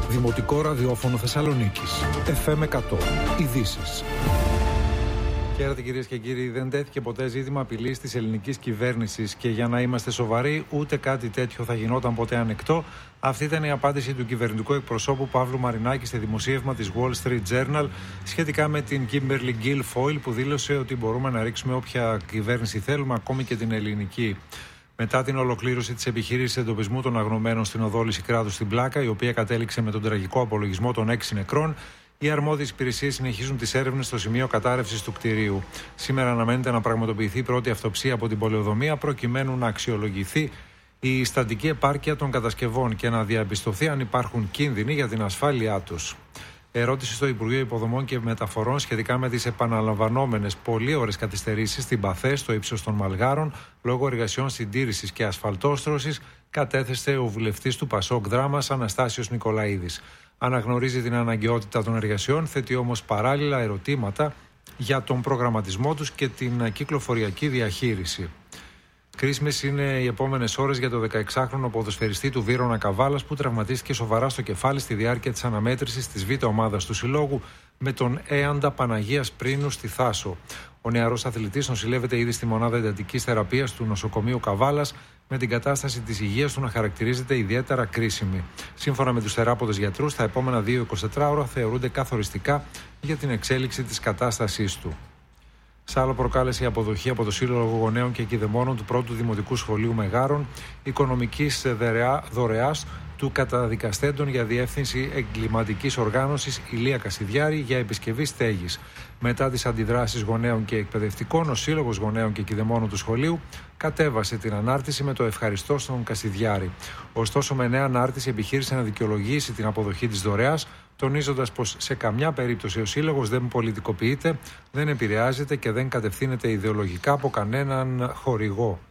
Δημοτικό ραδιόφωνο Θεσσαλονίκης. FM 100. Ειδήσεις. Χαίρετε κυρίες και κύριοι, δεν τέθηκε ποτέ ζήτημα απειλής της ελληνικής κυβέρνησης και για να είμαστε σοβαροί, ούτε κάτι τέτοιο θα γινόταν ποτέ ανεκτό. Αυτή ήταν η απάντηση του κυβερνητικού εκπροσώπου Παύλου Μαρινάκη σε δημοσίευμα της Wall Street Journal σχετικά με την Kimberly Guilfoyle, που δήλωσε ότι μπορούμε να ρίξουμε όποια κυβέρνηση θέλουμε, ακόμη και την ελληνική. Μετά την ολοκλήρωση της επιχείρησης εντοπισμού των αγνωμένων στην οδό Λυσικράτου στην Πλάκα, η οποία κατέληξε με τον τραγικό απολογισμό των 6 νεκρών, οι αρμόδιες υπηρεσίες συνεχίζουν τις έρευνες στο σημείο κατάρρευσης του κτηρίου. Σήμερα αναμένεται να πραγματοποιηθεί πρώτη αυτοψία από την πολεοδομία, προκειμένου να αξιολογηθεί η στατική επάρκεια των κατασκευών και να διαπιστωθεί αν υπάρχουν κίνδυνοι για την ασφάλειά τους. Ερώτηση στο Υπουργείο Υποδομών και Μεταφορών σχετικά με τις επαναλαμβανόμενες πολύωρες καθυστερήσεις στην ΠΑΘΕ στο ύψος των Μαλγάρων λόγω εργασιών συντήρησης και ασφαλτόστρωσης, κατέθεσε ο βουλευτής του Πασόκ Δράμας Αναστάσιος Νικολαίδης. Αναγνωρίζει την αναγκαιότητα των εργασιών, θέτει όμως παράλληλα ερωτήματα για τον προγραμματισμό τους και την κυκλοφοριακή διαχείριση. Κρίσιμες είναι οι επόμενες ώρες για το 16χρονο ποδοσφαιριστή του Βύρωνα Καβάλας, που τραυματίστηκε σοβαρά στο κεφάλι στη διάρκεια της αναμέτρησης της Β' ομάδας του Συλλόγου με τον Έαντα Παναγίας Πρίνου στη Θάσο. Ο νεαρός αθλητής νοσηλεύεται ήδη στη μονάδα εντατικής θεραπείας του νοσοκομείου Καβάλας, με την κατάσταση της υγείας του να χαρακτηρίζεται ιδιαίτερα κρίσιμη. Σύμφωνα με τους θεράποντες γιατρούς, τα επόμενα 2-24 ώρα θεωρούνται καθοριστικά για την εξέλιξη της κατάστασής του. Σ' άλλο προκάλεσε η αποδοχή από το Σύλλογο Γονέων και Κηδεμόνων του Πρώτου Δημοτικού Σχολείου Μεγάρων οικονομικής δωρεάς του καταδικαστέντων για διεύθυνση εγκληματικής οργάνωσης Ηλία Κασιδιάρη για επισκευή στέγης. Μετά τις αντιδράσεις γονέων και εκπαιδευτικών, ο Σύλλογος Γονέων και Κηδεμόνων του σχολείου κατέβασε την ανάρτηση με το ευχαριστώ στον Κασιδιάρη. Ωστόσο, με νέα ανάρτηση επιχείρησε να δικαιολογήσει την αποδοχή της δωρεάς, τονίζοντας πως σε καμιά περίπτωση ο Σύλλογος δεν πολιτικοποιείται, δεν επηρεάζεται και δεν κατευθύνεται ιδεολογικά από κανέναν χορηγό.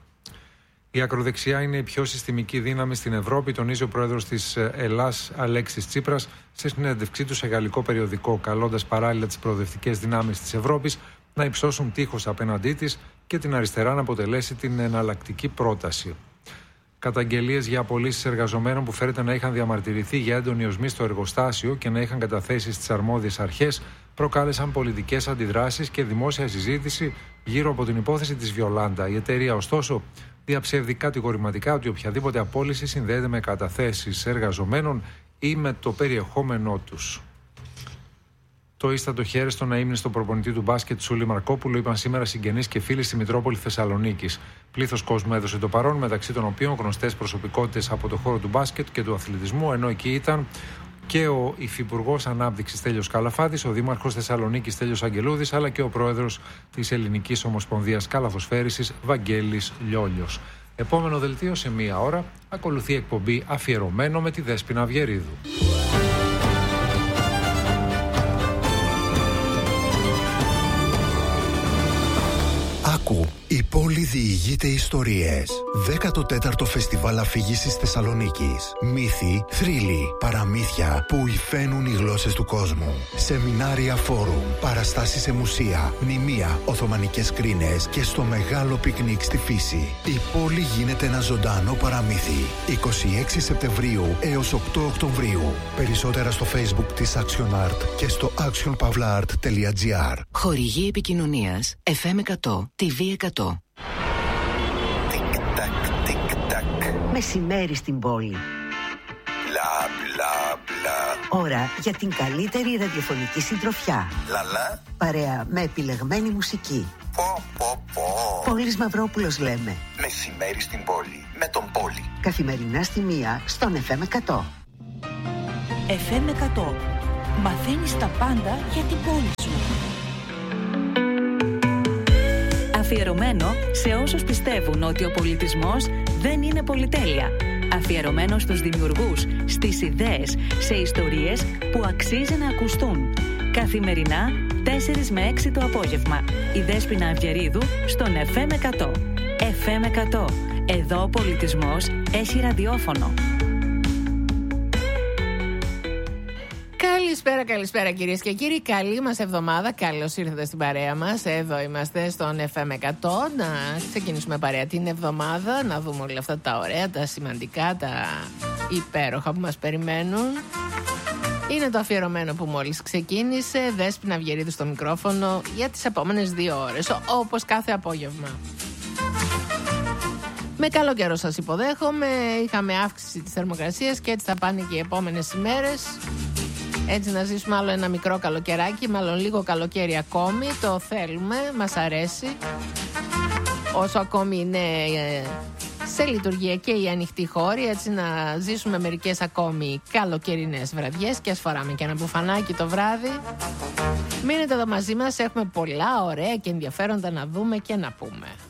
Η ακροδεξιά είναι η πιο συστημική δύναμη στην Ευρώπη, τονίζει ο πρόεδρος της Ελλάς Αλέξης Τσίπρας σε συνέντευξή του σε γαλλικό περιοδικό, καλώντας παράλληλα τις προοδευτικές δυνάμεις της Ευρώπης να υψώσουν τείχος απέναντί της και την αριστερά να αποτελέσει την εναλλακτική πρόταση. Καταγγελίες για απολύσεις εργαζομένων που φέρεται να είχαν διαμαρτυρηθεί για έντονη οσμή στο εργοστάσιο και να είχαν καταθέσει στις αρμόδιες αρχές προκάλεσαν πολιτικές αντιδράσεις και δημόσια συζήτηση γύρω από την υπόθεση της Βιολάντα. Η εταιρεία, ωστόσο, διαψεύδει κατηγορηματικά ότι οποιαδήποτε απόλυση συνδέεται με καταθέσεις εργαζομένων ή με το περιεχόμενό τους. Το ίστατο χέρι να ύμνει στον προπονητή του μπάσκετ Σούλη Μαρκόπουλου, είπαν σήμερα συγγενείς και φίλοι στη Μητρόπολη Θεσσαλονίκης. Πλήθος κόσμου έδωσε το παρόν, μεταξύ των οποίων γνωστές προσωπικότητες από το χώρο του μπάσκετ και του αθλητισμού, ενώ εκεί ήταν και ο Υφυπουργός Ανάπτυξης Στέλιος Καλαφάτης, ο Δήμαρχος Θεσσαλονίκης Στέλιος Αγγελούδης, αλλά και ο Πρόεδρος της Ελληνικής Ομοσπονδίας Καλαθοσφαίρισης Βαγγέλης Λιόλιος. Επόμενο δελτίο σε μία ώρα, ακολουθεί εκπομπή αφιερωμένο με τη Δέσποινα Αυγερίδου. Άκου, η πόλη διηγείται ιστορίες. 14ο Φεστιβάλ Αφήγησης Θεσσαλονίκης. Μύθοι, θρύλοι, παραμύθια που υφαίνουν οι γλώσσες του κόσμου. Σεμινάρια, φόρουμ, παραστάσεις σε μουσεία, μνημεία, οθωμανικές κρίνες και στο μεγάλο πικνίκ στη φύση. Η πόλη γίνεται ένα ζωντανό παραμύθι. 26 Σεπτεμβρίου έως 8 Οκτωβρίου. Περισσότερα στο Facebook της Action Art και στο actionpavlaart.gr. Χορηγή επικοινωνίας FM 100, TV 100. Τικ-τακ, τικ-τακ. Μεσημέρι στην πόλη. Μπλα, μπλα, μπλα. Ώρα για την καλύτερη ραδιοφωνική συντροφιά. Λαλά. Παρέα με επιλεγμένη μουσική. Πω, πω, πω. Πόλης Μαυρόπουλος λέμε. Μεσημέρι στην πόλη. Με τον Πόλη. Καθημερινά στη 1 στον FM 100. FM 100. Μαθαίνεις τα πάντα για την πόλη σου. Αφιερωμένο σε όσους πιστεύουν ότι ο πολιτισμός δεν είναι πολυτέλεια. Αφιερωμένο στους δημιουργούς, στις ιδέες, σε ιστορίες που αξίζει να ακουστούν. Καθημερινά, 4 με 6 το απόγευμα. Η Δέσποινα Αυγερίδου στον FM 100. FM 100. Εδώ ο πολιτισμός έχει ραδιόφωνο. Καλησπέρα κυρίες και κύριοι. Καλή μας εβδομάδα. Καλώς ήρθατε στην παρέα μας. Εδώ είμαστε στον FM 100. Να ξεκινήσουμε παρέα την εβδομάδα. Να δούμε όλα αυτά τα ωραία, τα σημαντικά, τα υπέροχα που μας περιμένουν. Είναι το αφιερωμένο που μόλις ξεκίνησε. Δέσποινα Αυγερίδου στο μικρόφωνο για τις επόμενες 2 ώρες, όπως κάθε απόγευμα. Με καλό καιρό σας υποδέχομαι. Είχαμε αύξηση της θερμοκρασίας και έτσι θα πάνε και οι επόμενες ημέρες. Έτσι να ζήσουμε άλλο ένα μικρό καλοκαιράκι, μάλλον λίγο καλοκαίρι ακόμη. Το θέλουμε, μας αρέσει. Όσο ακόμη είναι σε λειτουργία και οι ανοιχτοί χώροι, έτσι να ζήσουμε μερικές ακόμη καλοκαιρινές βραδιές και ας φοράμε και ένα μπουφανάκι το βράδυ. Μείνετε εδώ μαζί μας, έχουμε πολλά ωραία και ενδιαφέροντα να δούμε και να πούμε.